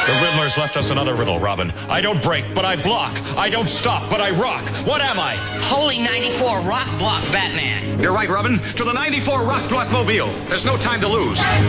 The Riddler's left us another riddle, Robin. I don't break, but I block. I don't stop, but I rock. What am I? Holy 94 Rock Block Batman. You're right, Robin. To the 94 Rock Block Mobile. There's no time to lose.